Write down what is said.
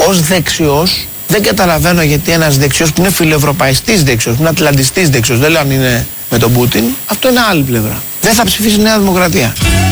ως δεξιός δεν καταλαβαίνω γιατί ένας δεξιός που είναι φιλοευρωπαϊστής δεξιός, που είναι ατλαντιστής δεξιός, δεν λέω αν είναι με τον Πούτιν, αυτό είναι άλλη πλευρά. Δεν θα ψηφίσει Νέα Δημοκρατία.